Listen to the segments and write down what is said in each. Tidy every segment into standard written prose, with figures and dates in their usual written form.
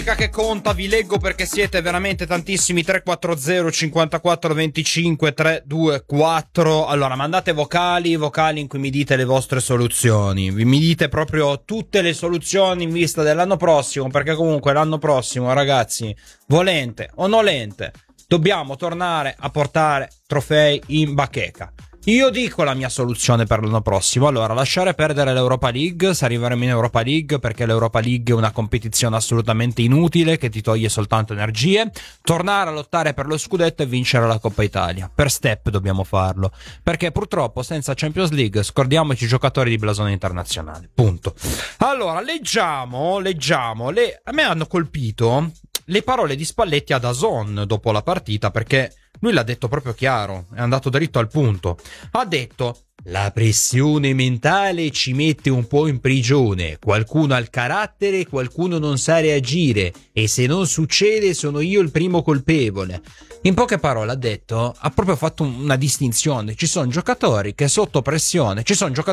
che conta, vi leggo perché siete veramente tantissimi. 340 54 25 324. Allora mandate vocali in cui mi dite le vostre soluzioni, mi dite proprio tutte le soluzioni in vista dell'anno prossimo, perché comunque l'anno prossimo, ragazzi, volente o nolente, dobbiamo tornare a portare trofei in bacheca. Io dico la mia soluzione per l'anno prossimo. Allora, lasciare perdere l'Europa League se arriveremo in Europa League, perché l'Europa League è una competizione assolutamente inutile che ti toglie soltanto energie. Tornare a lottare per lo scudetto e vincere la Coppa Italia. Per step dobbiamo farlo, perché purtroppo senza Champions League scordiamoci i giocatori di blasone internazionale. Punto. Allora, leggiamo a me hanno colpito le parole di Spalletti a DAZN dopo la partita, perché lui l'ha detto proprio chiaro, è andato dritto al punto. Ha detto: la pressione mentale ci mette un po' in prigione, qualcuno ha il carattere, qualcuno non sa reagire, e se non succede sono io il primo colpevole. In poche parole ha proprio fatto una distinzione. Ci sono giocatori che sotto pressione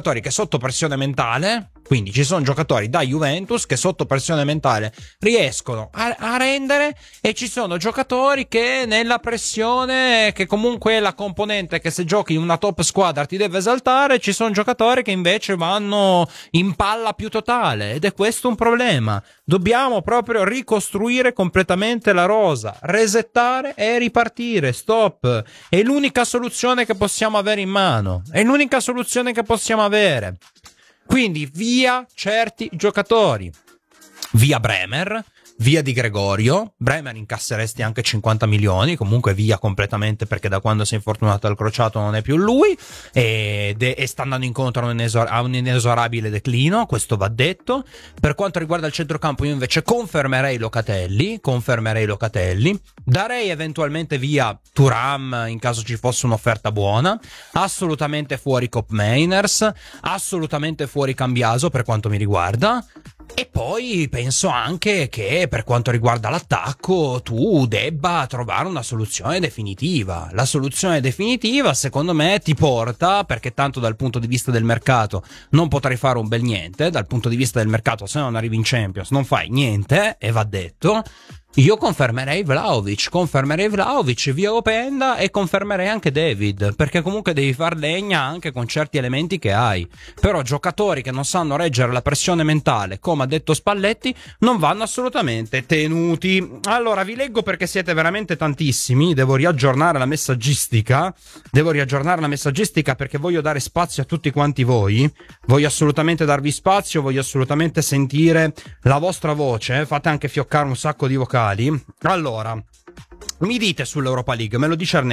mentale, quindi ci sono giocatori da Juventus che sotto pressione mentale riescono a rendere, e ci sono giocatori che nella pressione, che comunque è la componente che se giochi in una top squadra ti deve esaltare, ci sono giocatori che invece vanno in palla più totale, ed è questo un problema. Dobbiamo proprio ricostruire completamente la rosa, resettare e ripartire. Stop. È l'unica soluzione che possiamo avere in mano. È l'unica soluzione che possiamo avere. Quindi via certi giocatori. Via Bremer, via Di Gregorio. Bremer incasseresti anche 50 milioni, comunque via completamente, perché da quando si è infortunato al crociato non è più lui, e sta andando incontro a un inesorabile declino, questo va detto. Per quanto riguarda il centrocampo, io invece confermerei Locatelli, darei eventualmente via Thuram in caso ci fosse un'offerta buona, assolutamente fuori Kopp Mainers, assolutamente fuori Cambiaso per quanto mi riguarda. E poi penso anche che per quanto riguarda l'attacco tu debba trovare una soluzione definitiva. La soluzione definitiva secondo me ti porta, perché tanto dal punto di vista del mercato non potrai fare un bel niente, dal punto di vista del mercato se non arrivi in Champions non fai niente, e va detto. Io confermerei Vlahovic via Openda, e confermerei anche David, perché comunque devi far legna anche con certi elementi che hai. Però giocatori che non sanno reggere la pressione mentale, come ha detto Spalletti, non vanno assolutamente tenuti. Allora vi leggo perché siete veramente tantissimi. Devo riaggiornare la messaggistica perché voglio dare spazio a tutti quanti voi. Voglio assolutamente darvi spazio, voglio assolutamente sentire la vostra voce. Fate anche fioccare un sacco di vocali. Allora, mi dite sull'Europa League, me lo dice Ernesto.